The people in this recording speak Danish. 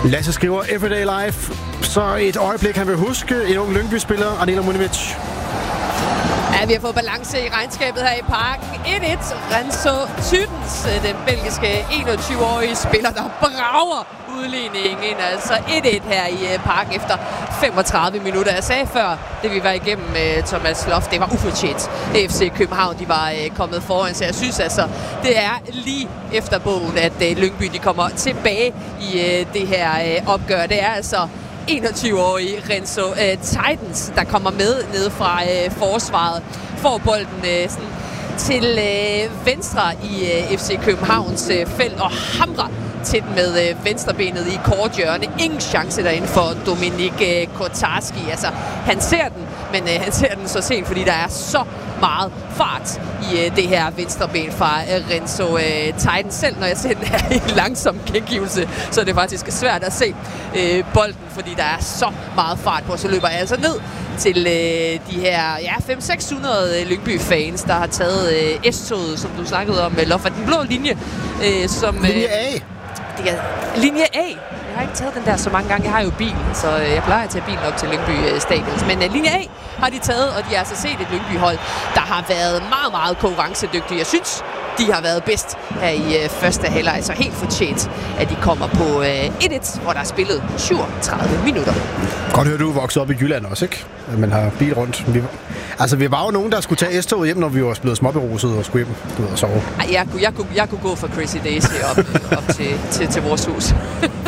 Lasse skriver Everyday Life. Så et øjeblik, han vil huske. En ung Lyngby-spiller, Anela Munivic. Ja, vi har fået balance i regnskabet her i parken. 1-1. Renzo Tydens, den belgiske 21-årige spiller, der brager udligningen. Altså 1-1 her i parken efter 35 minutter. Jeg sagde før, det vi var igennem Thomas Loft, det var ufortjent. FC København, de var kommet foran, så jeg synes altså, det er lige efter bogen, at Lyngby de kommer tilbage i det her opgør. Det er altså 21-årige Renzo Titans, der kommer med ned fra forsvaret, får bolden sådan til venstre i FC Københavns felt og hamrer til den med venstrebenet i kort hjørne. Ingen chance derinde for Dominik Kotarski. Altså, han ser den, men han ser den så sent, fordi der er så meget fart i det her venstreben fra Renzo Titans. Selv når jeg ser den her i langsom gengivelse, så er det faktisk svært at se bolden, fordi der er så meget fart på. Så løber jeg altså ned til de her 500-600 Lyngby-fans, der har taget S-toget, som du snakkede om, Loffa. Den blå linje. Linje A. Det er linje A. Jeg har ikke taget den der så mange gange. Jeg har jo bil, så jeg plejer at tage bilen op til Lyngby Stadion. Men linje A har de taget, og de har altså set et Lyngby-hold, der har været meget, meget konkurrencedygtige. Jeg synes, de har været bedst her i første halvleg, så helt fortjent, at de kommer på 1-1, hvor der er spillet 37 minutter. Godt høre, du er vokset op i Jylland også, ikke? Man har bil rundt. Vi var jo nogen, der skulle tage S-toget hjem, når vi var blevet småberuset og skulle hjem og sove. Jeg kunne gå for Crazy Daisy op til vores hus.